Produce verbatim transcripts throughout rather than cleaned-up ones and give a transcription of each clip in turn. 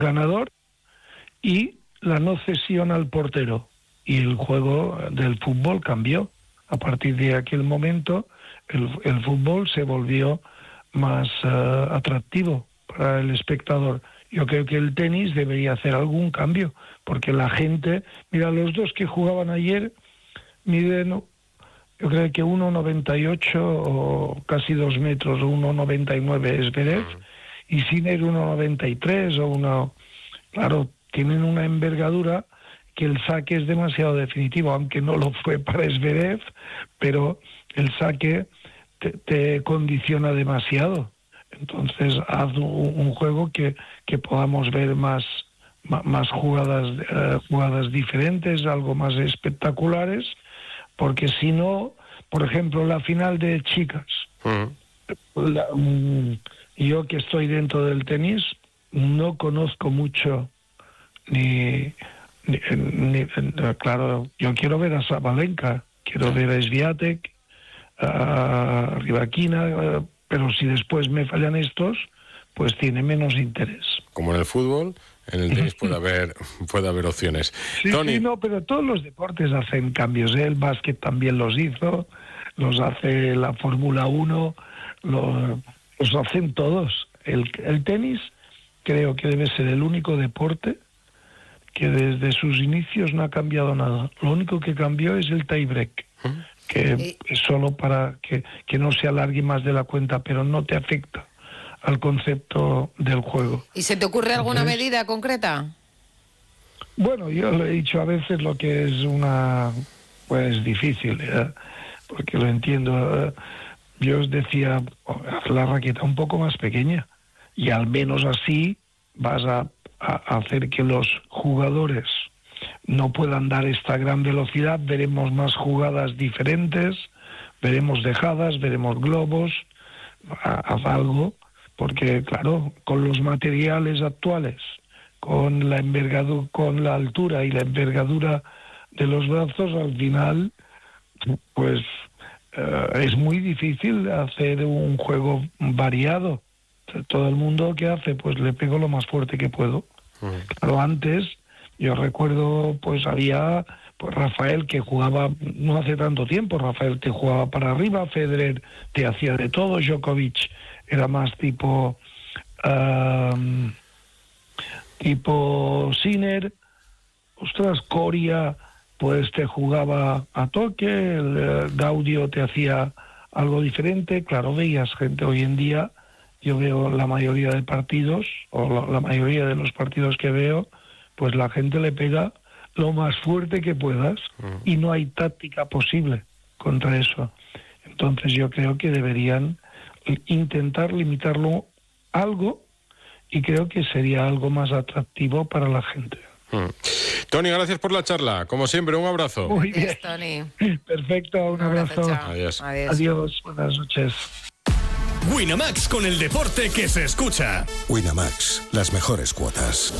ganador y la no cesión al portero. Y el juego del fútbol cambió. A partir de aquel momento, el, el fútbol se volvió más uh, atractivo para el espectador. Yo creo que el tenis debería hacer algún cambio, porque la gente, mira, los dos que jugaban ayer miden, yo creo que uno noventa y ocho o casi dos metros, o uno noventa y nueve es Zverev, y Sinner uno noventa y tres o uno... Claro, tienen una envergadura que el saque es demasiado definitivo, aunque no lo fue para Zverev, pero el saque te, te condiciona demasiado. Entonces haz un, un juego que, que podamos ver más, más, más jugadas, uh, jugadas diferentes, algo más espectaculares, porque si no, por ejemplo, la final de chicas, uh-huh. la, um, yo que estoy dentro del tenis, no conozco mucho ni... Ni, ni, claro, yo quiero ver a Sabalenka, quiero ver a Swiatek, a Rybakina, uh, pero si después me fallan estos, pues tiene menos interés. Como en el fútbol, en el tenis puede haber puede haber opciones. Sí, Tony. Sí, no, pero todos los deportes hacen cambios, ¿eh? El básquet también los hizo, los hace la Fórmula uno, los, los hacen todos. El, el tenis creo que debe ser el único deporte que desde sus inicios no ha cambiado nada. Lo único que cambió es el tie-break, que es solo para que, que no se alargue más de la cuenta, pero no te afecta al concepto del juego. ¿Y se te ocurre alguna Entonces, medida concreta? Bueno, yo lo he dicho a veces lo que es una... pues difícil, ¿eh? Porque lo entiendo. ¿eh? Yo os decía, haz la raqueta un poco más pequeña y al menos así vas a a hacer que los jugadores no puedan dar esta gran velocidad. Veremos más jugadas diferentes, veremos dejadas, veremos globos, haz algo, porque claro, con los materiales actuales, con la envergadura, con la altura y la envergadura de los brazos, al final, pues eh, es muy difícil hacer un juego variado. Todo el mundo que hace, pues le pego lo más fuerte que puedo. Pero antes, yo recuerdo, pues había pues Rafael que jugaba, no hace tanto tiempo, Rafael te jugaba para arriba, Federer te hacía de todo, Djokovic era más tipo um, tipo Sinner, ostras, Coria pues te jugaba a toque, el, el Gaudio te hacía algo diferente. Claro, veías gente hoy en día. Yo veo la mayoría de partidos, o la, la mayoría de los partidos que veo, pues la gente le pega lo más fuerte que puedas uh-huh. y no hay táctica posible contra eso. Entonces yo creo que deberían intentar limitarlo algo y creo que sería algo más atractivo para la gente. Uh-huh. Tony, gracias por la charla. Como siempre, un abrazo. Muy bien. Yes, Tony. Perfecto, un, un abrazo. abrazo Adiós. Adiós. Adiós, buenas noches. Winamax, con el deporte que se escucha. Winamax, las mejores cuotas.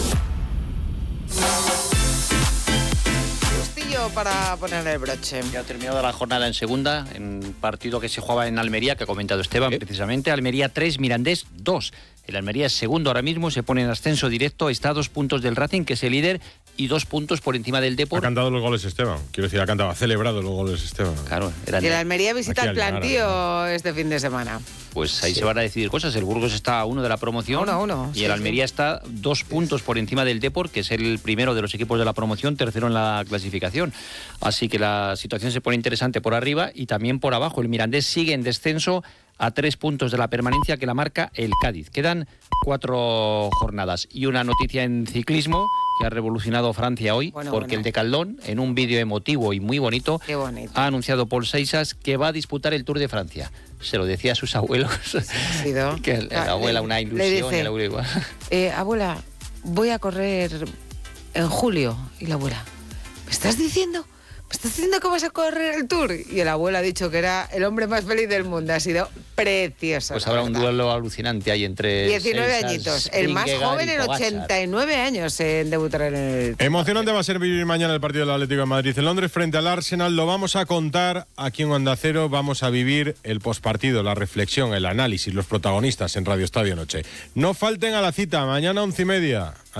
Justillo para poner el broche. Ya ha terminado la jornada en segunda, en partido que se jugaba en Almería, que ha comentado Esteban, ¿Eh? precisamente. Almería tres, Mirandés dos. El Almería es segundo ahora mismo, se pone en ascenso directo, está a dos puntos del Racing, que es el líder, y dos puntos por encima del Depor. Ha cantado los goles Esteban, quiero decir, ha cantado, ha celebrado los goles Esteban. Claro, era y el Almería visita el plantío a... este fin de semana. Pues ahí sí. se van a decidir cosas. El Burgos está a uno de la promoción. Uno a uno. Y sí, el Almería sí. está dos puntos por encima del Depor, que es el primero de los equipos de la promoción, tercero en la clasificación. Así que la situación se pone interesante por arriba y también por abajo. El Mirandés sigue en descenso a tres puntos de la permanencia que la marca el Cádiz. Quedan cuatro jornadas. Y una noticia en ciclismo que ha revolucionado Francia hoy, bueno, porque bueno. el Decathlon, en un vídeo emotivo y muy bonito, Qué bonito, ha anunciado Paul Seixas que va a disputar el Tour de Francia. Se lo decía a sus abuelos, sí, ¿no? que la ah, abuela le, una ilusión. dice, y la abuela igual. Eh, abuela, voy a correr en julio. Y la abuela, ¿me estás diciendo? ¿Me estás diciendo que vas a correr el Tour? Y el abuelo ha dicho que era el hombre más feliz del mundo. Ha sido precioso. Pues habrá un duelo alucinante ahí entre diecinueve Seixas, añitos. El más Vingegaard joven y en Pogačar. ochenta y nueve años en debutar en el... Emocionante va a ser vivir mañana el partido del Atlético de Madrid en Londres frente al Arsenal. Lo vamos a contar aquí en Onda Cero. Vamos a vivir el pospartido, la reflexión, el análisis, los protagonistas en Radio Estadio Noche. No falten a la cita, mañana once y media.